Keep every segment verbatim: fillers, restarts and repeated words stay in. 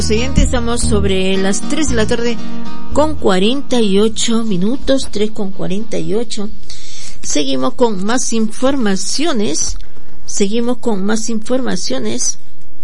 Siguiente, estamos sobre las tres de la tarde con cuarenta y ocho minutos, tres con cuarenta y ocho. Seguimos con más informaciones, seguimos con más informaciones.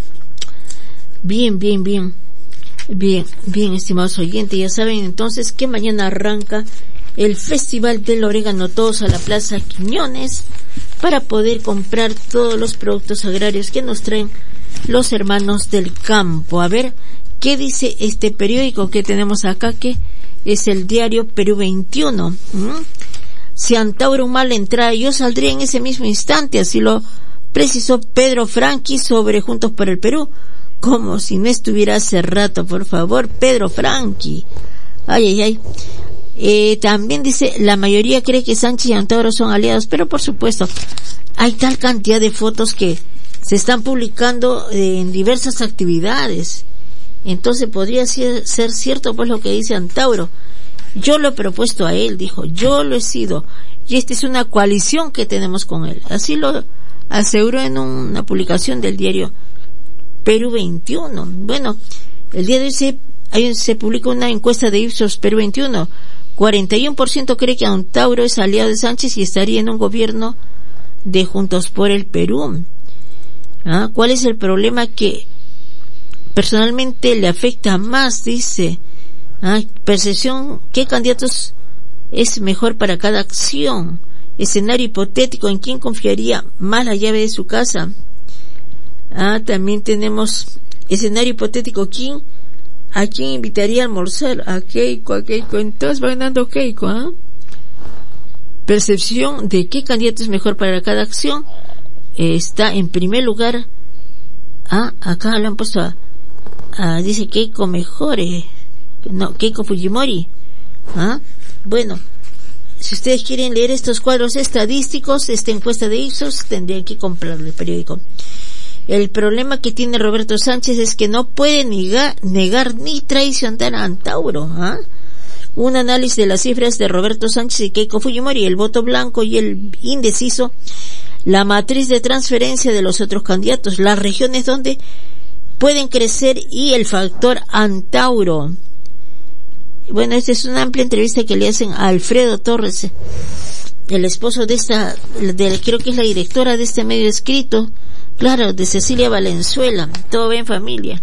Bien, bien, bien, bien, bien, estimados oyentes, ya saben entonces que mañana arranca el Festival del Orégano, todos a la Plaza Quiñones, para poder comprar todos los productos agrarios que nos traen los hermanos del campo. A ver, ¿qué dice este periódico que tenemos acá? Que es el diario Perú veintiuno. ¿Mm? Si Antauro mal entrada, yo saldría en ese mismo instante, así lo precisó Pedro Franqui sobre Juntos por el Perú, como si no estuviera hace rato, por favor, Pedro Franqui. Ay, ay, ay. Eh, también dice, la mayoría cree que Sánchez y Antauro son aliados, pero por supuesto, hay tal cantidad de fotos que se están publicando en diversas actividades. Entonces podría ser, ser cierto pues lo que dice Antauro. Yo lo he propuesto a él, dijo, yo lo he sido, y esta es una coalición que tenemos con él. Así lo aseguró en una publicación del diario Perú veintiuno. Bueno, el día de hoy se, hay, se publica una encuesta de Ipsos Perú veintiuno. cuarenta y uno por ciento cree que Antauro es aliado de Sánchez y estaría en un gobierno de Juntos por el Perú. ¿Ah? ¿Cuál es el problema que personalmente le afecta más? Dice, ¿ah? Percepción, ¿qué candidatos es mejor para cada acción? Escenario hipotético, ¿en quién confiaría más la llave de su casa? Ah, también tenemos escenario hipotético, ¿quién, a quién invitaría a almorzar? A Keiko, a Keiko, entonces va ganando Keiko, ¿ah? Percepción de qué candidato es mejor para cada acción. Está en primer lugar, ah, acá lo han puesto a, a dice Keiko mejor, eh, no, Keiko Fujimori, ah, bueno, si ustedes quieren leer estos cuadros estadísticos, esta encuesta de Ipsos, tendrían que comprar el periódico. El problema que tiene Roberto Sánchez es que no puede negar, negar ni traicionar a Antauro, ah. Un análisis de las cifras de Roberto Sánchez y Keiko Fujimori, el voto blanco y el indeciso, la matriz de transferencia de los otros candidatos, las regiones donde pueden crecer y el factor Antauro. Bueno, esta es una amplia entrevista que le hacen a Alfredo Torres, el esposo de esta, de, creo que es la directora de este medio escrito, claro, de Cecilia Valenzuela. Todo va en familia.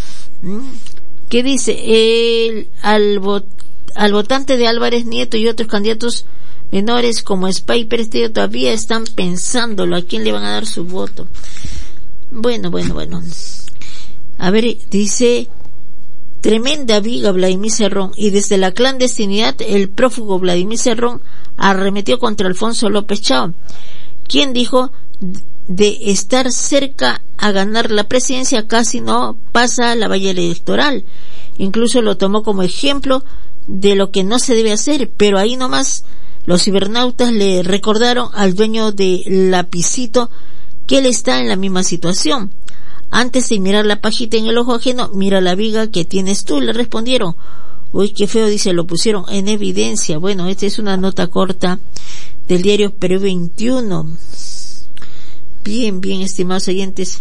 ¿Qué dice? El, al, vot, al votante de Álvarez Nieto y otros candidatos menores como Spy Pérez todavía están pensándolo, a quién le van a dar su voto. Bueno, bueno, bueno. A ver, dice, tremenda viga Vladimir Cerrón, y desde la clandestinidad el prófugo Vladimir Cerrón arremetió contra Alfonso López Chao, quien dijo de estar cerca a ganar la presidencia casi no pasa la valla electoral. Incluso lo tomó como ejemplo de lo que no se debe hacer, pero ahí nomás los cibernautas le recordaron al dueño de Lapicito que él está en la misma situación. Antes de mirar la pajita en el ojo ajeno, mira la viga que tienes tú, le respondieron. Uy, qué feo, dice, lo pusieron en evidencia. Bueno, esta es una nota corta del diario Perú veintiuno. Bien, bien, estimados oyentes.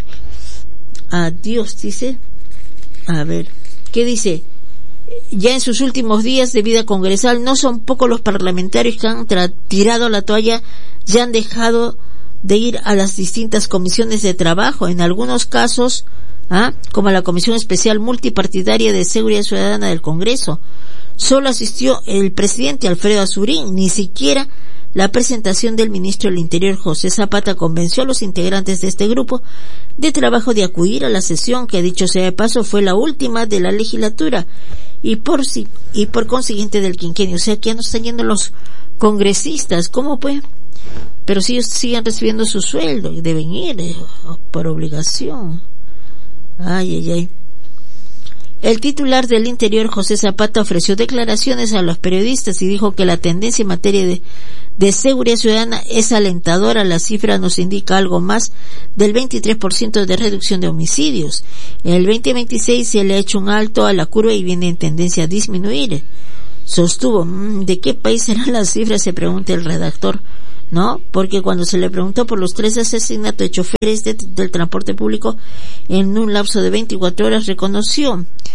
Adiós, dice. A ver, ¿qué dice? Ya en sus últimos días de vida congresal, no son pocos los parlamentarios que han tra- tirado la toalla, ya han dejado de ir a las distintas comisiones de trabajo, en algunos casos, ¿ah? como la Comisión Especial Multipartidaria de Seguridad Ciudadana del Congreso. Solo asistió el presidente Alfredo Azurín, ni siquiera la presentación del ministro del Interior José Zapata convenció a los integrantes de este grupo de trabajo de acudir a la sesión, que dicho sea de paso fue la última de la legislatura y por si, y por consiguiente del quinquenio. O sea que ya no están yendo los congresistas, ¿cómo pues? Pero si ellos siguen recibiendo su sueldo, deben ir eh, por obligación. Ay, ay, ay. El titular del Interior, José Zapata, ofreció declaraciones a los periodistas y dijo que la tendencia en materia de, de seguridad ciudadana es alentadora. La cifra nos indica algo más del veintitrés por ciento de reducción de homicidios. En el veinte veintiséis se le ha hecho un alto a la curva y viene en tendencia a disminuir. Sostuvo, ¿de qué país serán las cifras?, se pregunta el redactor. ¿No? Porque cuando se le preguntó por los tres asesinatos de choferes de, del transporte público en un lapso de veinticuatro horas, reconoció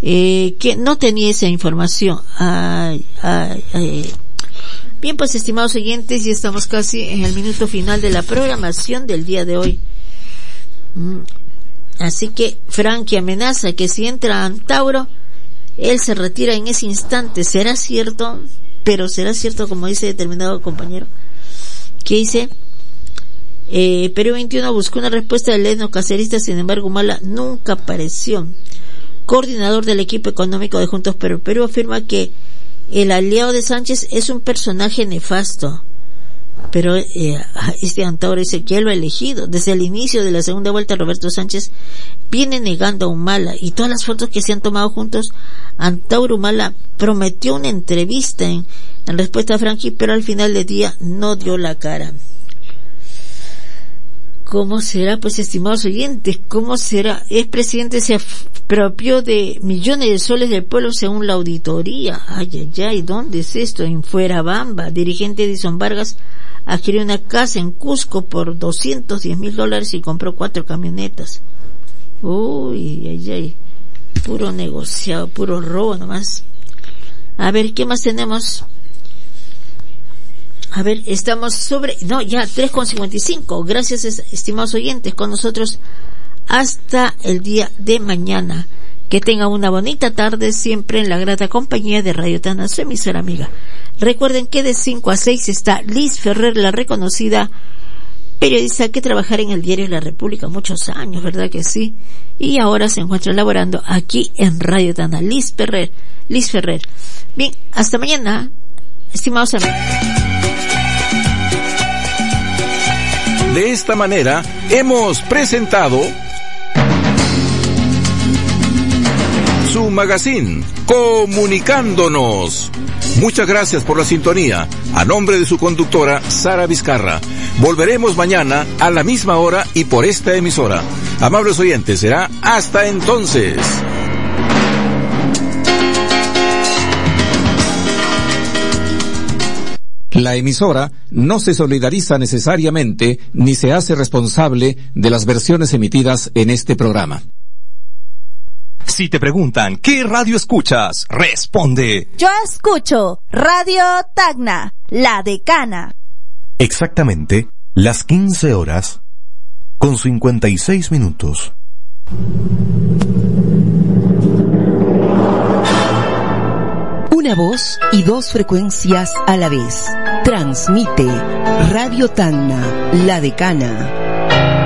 eh, que no tenía esa información. Ay, ay, ay. Bien, pues, estimados oyentes, ya estamos casi en el minuto final de la programación del día de hoy. Mm. Así que Frankie amenaza que si entra Antauro, él se retira en ese instante. ¿Será cierto? Pero será cierto, como dice determinado compañero, que dice, eh, Perú veintiuno buscó una respuesta del etnocacerista, sin embargo Humala nunca apareció. Coordinador del equipo económico de Juntos Perú Perú afirma que el aliado de Sánchez es un personaje nefasto, pero eh, este Antauro dice que él lo ha elegido. Desde el inicio de la segunda vuelta, Roberto Sánchez viene negando a Humala, y todas las fotos que se han tomado juntos, Antauro Humala prometió una entrevista en, en respuesta a Frankie, pero al final del día no dio la cara. ¿Cómo será, pues, estimados oyentes? ¿Cómo será? El presidente se apropió de millones de soles del pueblo según la auditoría. Ay, ay, ay, ¿dónde es esto? En Fuerabamba. Dirigente Edison Vargas adquirió una casa en Cusco por doscientos diez mil dólares y compró cuatro camionetas. Uy, ay, ay. Puro negociado, puro robo nomás. A ver, ¿qué más tenemos? A ver, estamos sobre... No, ya, tres con cincuenta y cinco. Gracias, estimados oyentes, con nosotros hasta el día de mañana. Que tengan una bonita tarde, siempre en la grata compañía de Radio Tacna, su emisora amiga. Recuerden que de cinco a seis está Liz Ferrer, la reconocida periodista que trabajará en el diario La República muchos años, ¿verdad que sí? Y ahora se encuentra laborando aquí en Radio Tacna. Liz Ferrer, Liz Ferrer. Bien, hasta mañana, estimados amigos. De esta manera hemos presentado su magazine Comunicándonos. Muchas gracias por la sintonía. A nombre de su conductora Sara Vizcarra. Volveremos mañana a la misma hora y por esta emisora. Amables oyentes, será hasta entonces. La emisora no se solidariza necesariamente ni se hace responsable de las versiones emitidas en este programa. Si te preguntan ¿qué radio escuchas?, responde: yo escucho Radio Tacna, La Decana. Exactamente las quince horas con cincuenta y seis minutos. Una voz y dos frecuencias a la vez. Transmite Radio Tacna, La Decana.